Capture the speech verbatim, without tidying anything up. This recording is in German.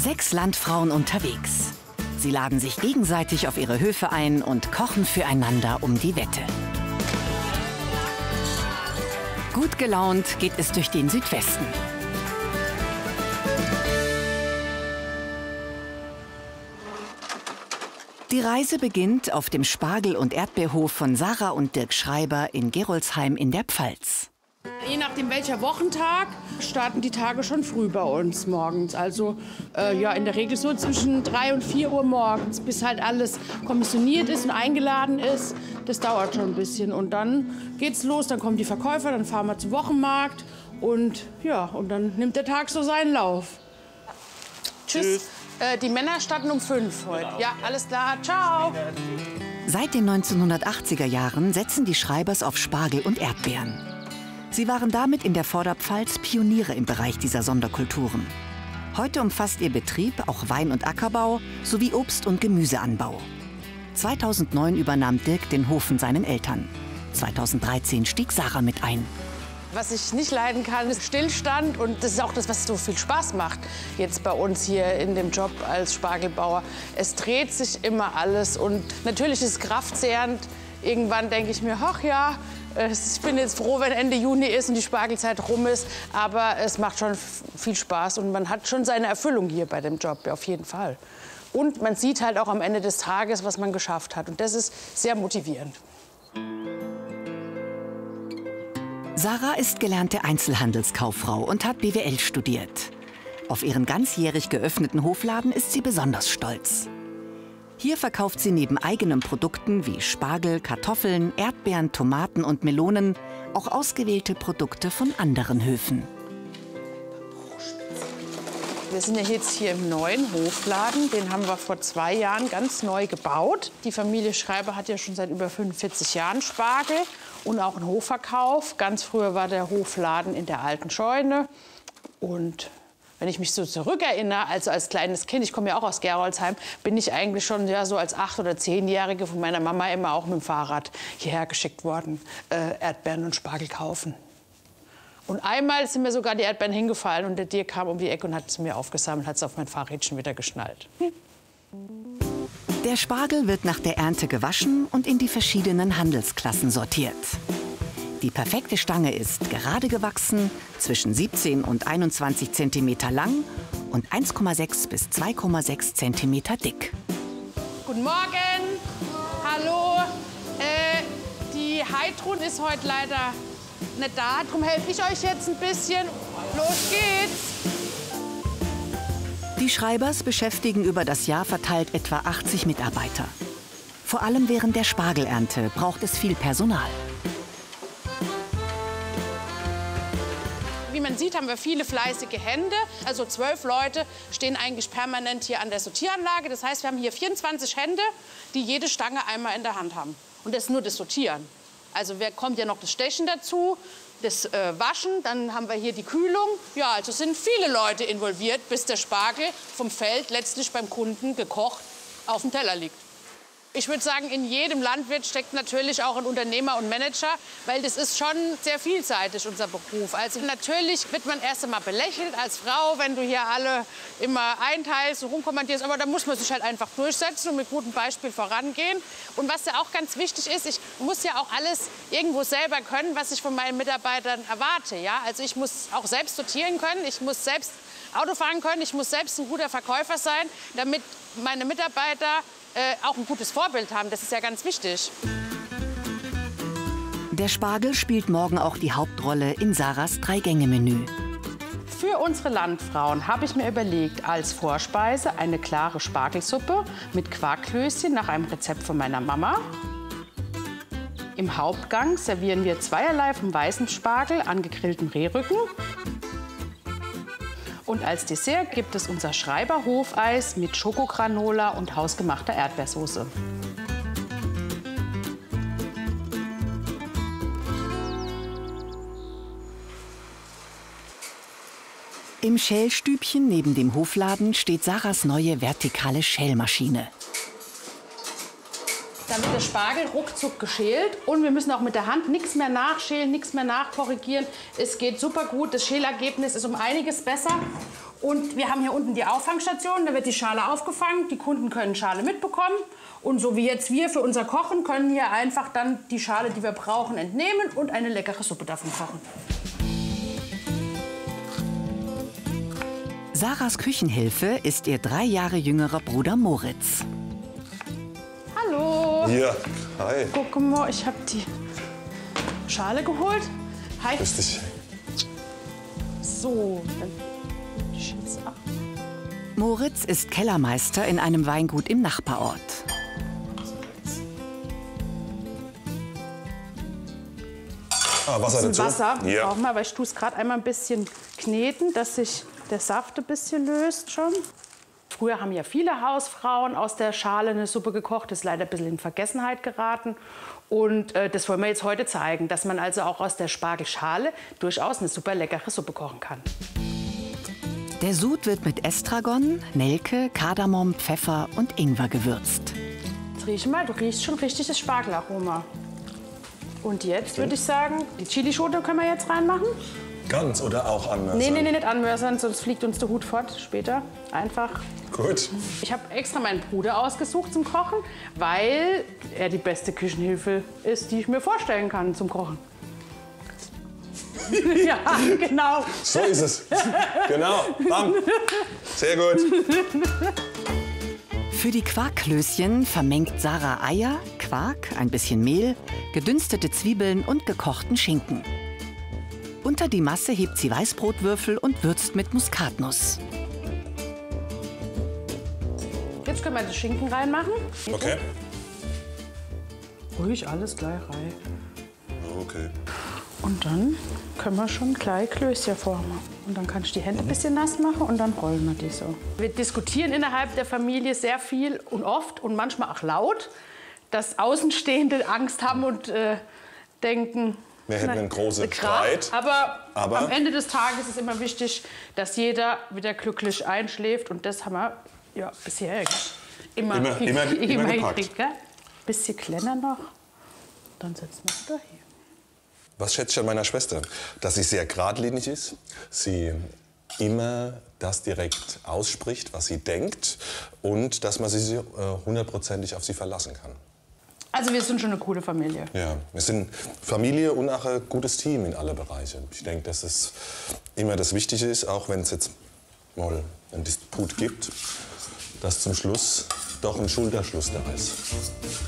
Sechs Landfrauen unterwegs. Sie laden sich gegenseitig auf ihre Höfe ein und kochen füreinander um die Wette. Gut gelaunt geht es durch den Südwesten. Die Reise beginnt auf dem Spargel- und Erdbeerhof von Sarah und Dirk Schreiber in Gerolzheim in der Pfalz. Je nachdem welcher Wochentag, starten die Tage schon früh bei uns morgens. Also äh, ja, in der Regel so zwischen drei und vier Uhr morgens, bis halt alles kommissioniert ist und eingeladen ist. Das dauert schon ein bisschen. Und dann geht's los, dann kommen die Verkäufer, dann fahren wir zum Wochenmarkt. Und ja, und dann nimmt der Tag so seinen Lauf. Tschüss. Tschüss. Äh, die Männer starten um fünf heute. Ja, alles klar. Ciao. Seit den neunzehnhundertachtziger Jahren setzen die Schreibers auf Spargel und Erdbeeren. Sie waren damit in der Vorderpfalz Pioniere im Bereich dieser Sonderkulturen. Heute umfasst ihr Betrieb auch Wein- und Ackerbau sowie Obst- und Gemüseanbau. zweitausendneun übernahm Dirk den Hof von seinen Eltern. zweitausenddreizehn stieg Sarah mit ein. Was ich nicht leiden kann, ist Stillstand. Und das ist auch das, was so viel Spaß macht jetzt bei uns hier in dem Job als Spargelbauer. Es dreht sich immer alles und natürlich ist es kraftzehrend. Irgendwann denke ich mir, ach ja, ich bin jetzt froh, wenn Ende Juni ist und die Spargelzeit rum ist. Aber es macht schon viel Spaß und man hat schon seine Erfüllung hier bei dem Job, ja, auf jeden Fall. Und man sieht halt auch am Ende des Tages, was man geschafft hat. Und das ist sehr motivierend. Sarah ist gelernte Einzelhandelskauffrau und hat B W L studiert. Auf ihren ganzjährig geöffneten Hofladen ist sie besonders stolz. Hier verkauft sie neben eigenen Produkten wie Spargel, Kartoffeln, Erdbeeren, Tomaten und Melonen auch ausgewählte Produkte von anderen Höfen. Wir sind ja jetzt hier im neuen Hofladen. Den haben wir vor zwei Jahren ganz neu gebaut. Die Familie Schreiber hat ja schon seit über fünfundvierzig Jahren Spargel und auch einen Hofverkauf. Ganz früher war der Hofladen in der alten Scheune. Und wenn ich mich so zurückerinnere, also als kleines Kind, ich komme ja auch aus Gerolzheim, bin ich eigentlich schon ja, so als acht- oder zehnjährige von meiner Mama immer auch mit dem Fahrrad hierher geschickt worden, äh, Erdbeeren und Spargel kaufen. Und einmal sind mir sogar die Erdbeeren hingefallen und der Dirk kam um die Ecke und hat sie mir aufgesammelt, hat es auf mein Fahrrädchen wieder geschnallt. Hm. Der Spargel wird nach der Ernte gewaschen und in die verschiedenen Handelsklassen sortiert. Die perfekte Stange ist gerade gewachsen, zwischen siebzehn und einundzwanzig Zentimeter lang und eins Komma sechs bis zwei Komma sechs Zentimeter dick. Guten Morgen. Hallo. Äh, die Heidrun ist heute leider nicht da. Darum helfe ich euch jetzt ein bisschen. Los geht's. Die Schreibers beschäftigen über das Jahr verteilt etwa achtzig Mitarbeiter. Vor allem während der Spargelernte braucht es viel Personal. Wie man sieht, haben wir viele fleißige Hände. Also zwölf Leute stehen eigentlich permanent hier an der Sortieranlage. Das heißt, wir haben hier vierundzwanzig Hände, die jede Stange einmal in der Hand haben. Und das ist nur das Sortieren. Also wer kommt ja noch das Stechen dazu, das äh, Waschen, dann haben wir hier die Kühlung. Ja, also sind viele Leute involviert, bis der Spargel vom Feld letztlich beim Kunden gekocht auf dem Teller liegt. Ich würde sagen, in jedem Landwirt steckt natürlich auch ein Unternehmer und Manager, weil das ist schon sehr vielseitig, unser Beruf. Also natürlich wird man erst einmal belächelt als Frau, wenn du hier alle immer einteilst und rumkommandierst. Aber da muss man sich halt einfach durchsetzen und mit gutem Beispiel vorangehen. Und was ja auch ganz wichtig ist, ich muss ja auch alles irgendwo selber können, was ich von meinen Mitarbeitern erwarte. Ja? Also ich muss auch selbst sortieren können, ich muss selbst Auto fahren können, ich muss selbst ein guter Verkäufer sein, damit meine Mitarbeiter Äh, auch ein gutes Vorbild haben. Das ist ja ganz wichtig. Der Spargel spielt morgen auch die Hauptrolle in Sarahs Drei-Gänge-Menü. Für unsere Landfrauen habe ich mir überlegt, als Vorspeise eine klare Spargelsuppe mit Quarkklößchen nach einem Rezept von meiner Mama. Im Hauptgang servieren wir zweierlei vom weißen Spargel an gegrilltem Rehrücken. Und als Dessert gibt es unser Schreiber-Hofeis mit Schokogranola und hausgemachter Erdbeersoße. Im Schälstübchen neben dem Hofladen steht Sarahs neue vertikale Schälmaschine. Dann wird der Spargel ruckzuck geschält und wir müssen auch mit der Hand nichts mehr nachschälen, nichts mehr nachkorrigieren. Es geht super gut, das Schälergebnis ist um einiges besser Und wir haben hier unten die Auffangstation, da wird die Schale aufgefangen. Die Kunden können Schale mitbekommen. Und so wie jetzt wir für unser Kochen können hier einfach dann die Schale, die wir brauchen, entnehmen und eine leckere Suppe davon kochen. Sarahs Küchenhilfe ist ihr drei Jahre jüngerer Bruder Moritz. Hallo. Ja, hi. Guck mal, ich habe die Schale geholt. Hi. Grüß dich. So, dann die Schätze ab. Moritz ist Kellermeister in einem Weingut im Nachbarort. Ah, Wasser dazu? Wasser Ja. brauchen wir, aber ich tue es gerade einmal ein bisschen kneten, dass sich der Saft ein bisschen löst schon. Früher haben ja viele Hausfrauen aus der Schale eine Suppe gekocht. Das ist leider ein bisschen in Vergessenheit geraten. Und äh, das wollen wir jetzt heute zeigen, dass man also auch aus der Spargelschale durchaus eine super leckere Suppe kochen kann. Der Sud wird mit Estragon, Nelke, Kardamom, Pfeffer und Ingwer gewürzt. Jetzt riech mal, du riechst schon richtig das Spargelaroma. Und jetzt würde ich sagen, die Chilischote können wir jetzt reinmachen. Ganz oder auch anmörsern? Nee, nee, nee, nicht anmörsern, sonst fliegt uns der Hut fort später. Einfach. Gut. Ich habe extra meinen Bruder ausgesucht zum Kochen, weil er die beste Küchenhilfe ist, die ich mir vorstellen kann zum Kochen. Ja, genau. So ist es. Genau. Bam. Sehr gut. Für die Quarkklößchen vermengt Sarah Eier, Quark, ein bisschen Mehl, gedünstete Zwiebeln und gekochten Schinken. Unter die Masse hebt sie Weißbrotwürfel und würzt mit Muskatnuss. Jetzt können wir den Schinken reinmachen. Okay. Ruhig alles gleich rein. Okay. Und dann können wir schon gleich Klößchen formen. Und dann kann ich die Hände ein bisschen nass machen und dann rollen wir die so. Wir diskutieren innerhalb der Familie sehr viel und oft und manchmal auch laut, dass Außenstehende Angst haben und äh, denken, Wir hätten einen großen Streit. Aber, Aber am Ende des Tages ist es immer wichtig, dass jeder wieder glücklich einschläft. Und das haben wir ja, bisher immer, Immer- immer- immer gepackt. gekriegt. Gell? Bisschen kleiner noch. Dann setzen wir es da hier. Was schätze ich an meiner Schwester? Dass sie sehr geradlinig ist, sie immer das direkt ausspricht, was sie denkt und dass man sich äh, hundertprozentig auf sie verlassen kann. Also wir sind schon eine coole Familie. Ja, wir sind Familie und auch ein gutes Team in alle Bereiche. Ich denke, dass es immer das Wichtige ist, auch wenn es jetzt mal einen Disput gibt, dass zum Schluss doch ein Schulterschluss da ist.